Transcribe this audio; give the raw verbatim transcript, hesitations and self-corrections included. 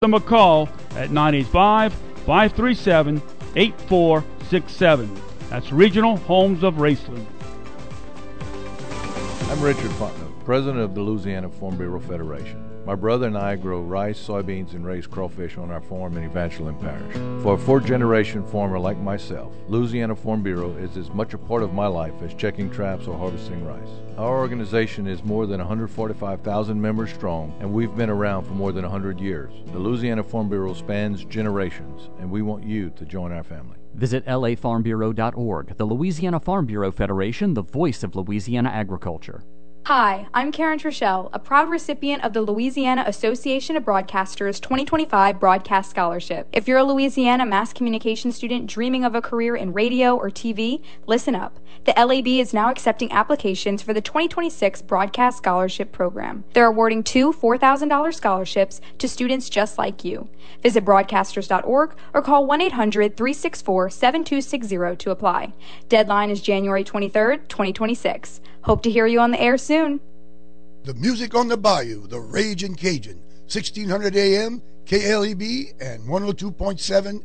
them a call at nine eight five, five three seven, eight four six seven. That's Regional Homes of Raceland. I'm Richard Fontenot, president of the Louisiana Farm Bureau Federation. My brother and I grow rice, soybeans, and raise crawfish on our farm in Evangeline Parish. For a fourth-generation farmer like myself, Louisiana Farm Bureau is as much a part of my life as checking traps or harvesting rice. Our organization is more than one hundred forty-five thousand members strong, and we've been around for more than one hundred years. The Louisiana Farm Bureau spans generations, and we want you to join our family. Visit L A farm bureau dot org. The Louisiana Farm Bureau Federation, the voice of Louisiana agriculture. Hi, I'm Karen Trishelle, a proud recipient of the Louisiana Association of Broadcasters twenty twenty-five Broadcast Scholarship. If you're a Louisiana mass communication student dreaming of a career in radio or T V, listen up. The L A B is now accepting applications for the twenty twenty-six Broadcast Scholarship Program. They're awarding two four thousand dollars scholarships to students just like you. Visit broadcasters dot org or call one eight hundred, three six four, seven two six zero to apply. Deadline is January twenty-third, twenty twenty-six. Hope to hear you on the air soon. The music on the bayou, the Ragin' Cajun, sixteen hundred A M, K L E B, and one oh two point seven